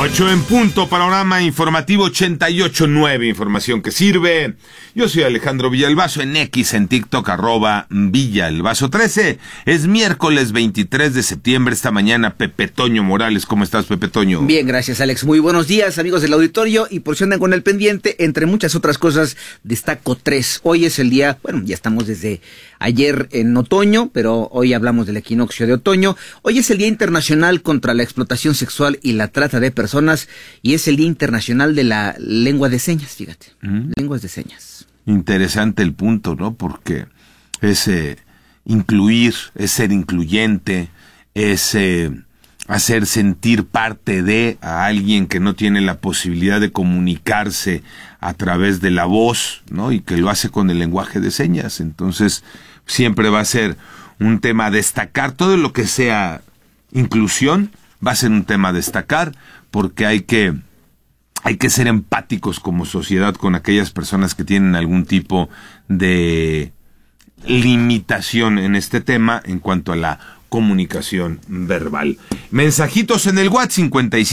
8 en punto, panorama informativo 88.9, información que sirve. Yo soy Alejandro Villalbazo, en X, en TikTok, @Villalbazo13. Es miércoles 23 de septiembre, esta mañana Pepe Toño Morales. ¿Cómo estás, Pepe Toño? Bien, gracias, Alex. Muy buenos días, amigos del auditorio, y por si andan con el pendiente, entre muchas otras cosas, destaco 3. Hoy es el día, bueno, ya estamos desde ayer en otoño, pero hoy hablamos del equinoccio de otoño. Hoy es el Día Internacional contra la Explotación Sexual y la Trata de Personas, y es el Día Internacional de la Lengua de Señas, fíjate. Lenguas de señas. Interesante el punto, ¿no? Porque es incluir, es ser incluyente, es hacer sentir parte de a alguien que no tiene la posibilidad de comunicarse a través de la voz, ¿no? Y que lo hace con el lenguaje de señas. Entonces, siempre va a ser un tema a destacar. Todo lo que sea inclusión va a ser un tema a destacar, porque hay que ser empáticos como sociedad con aquellas personas que tienen algún tipo de limitación en este tema en cuanto a la comunicación verbal. Mensajitos en el WhatsApp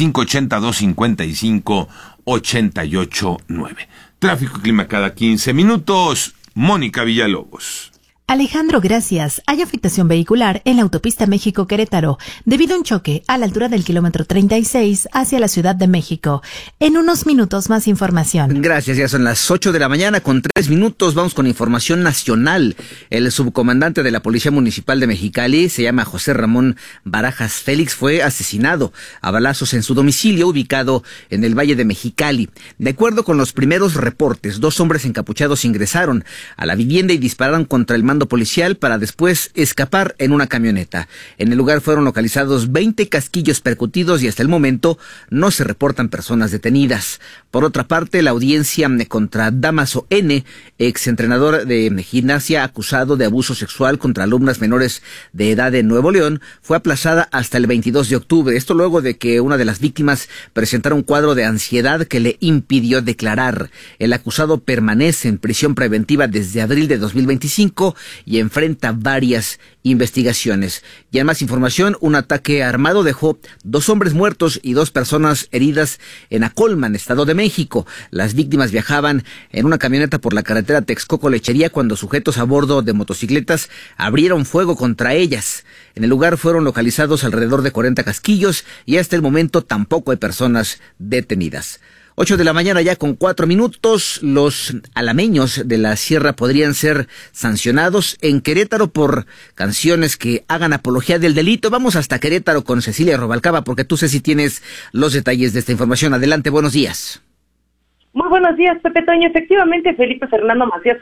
5582558889. Tráfico y clima cada 15 minutos. Mónica Villalobos. Alejandro, gracias. Hay afectación vehicular en la autopista México-Querétaro debido a un choque a la altura del kilómetro 36 hacia la Ciudad de México. En unos minutos más información. Gracias, ya son las 8 de la mañana con 3 minutos. Vamos con información nacional. El subcomandante de la Policía Municipal de Mexicali, se llama José Ramón Barajas Félix, fue asesinado a balazos en su domicilio ubicado en el Valle de Mexicali. De acuerdo con los primeros reportes, 2 hombres encapuchados ingresaron a la vivienda y dispararon contra el mando policial para después escapar en una camioneta. En el lugar fueron localizados 20 casquillos percutidos y hasta el momento no se reportan personas detenidas. Por otra parte, la audiencia contra Damaso N., exentrenador de gimnasia acusado de abuso sexual contra alumnas menores de edad en Nuevo León, fue aplazada hasta el 22 de octubre. Esto luego de que una de las víctimas presentara un cuadro de ansiedad que le impidió declarar. El acusado permanece en prisión preventiva desde abril de 2025 y enfrenta varias investigaciones. Y en más información, un ataque armado dejó 2 hombres muertos y 2 personas heridas en Acolman, Estado de México. Las víctimas viajaban en una camioneta por la carretera Texcoco-Lechería cuando sujetos a bordo de motocicletas abrieron fuego contra ellas. En el lugar fueron localizados alrededor de 40 casquillos y hasta el momento tampoco hay personas detenidas. 8 de la mañana ya con 4 minutos, los alameños de la sierra podrían ser sancionados en Querétaro por canciones que hagan apología del delito. Vamos hasta Querétaro con Cecilia Robalcaba, porque tú, Ceci, tienes los detalles de esta información. Adelante, buenos días. Muy buenos días, Pepe Toño. Efectivamente, Felipe Fernando Macías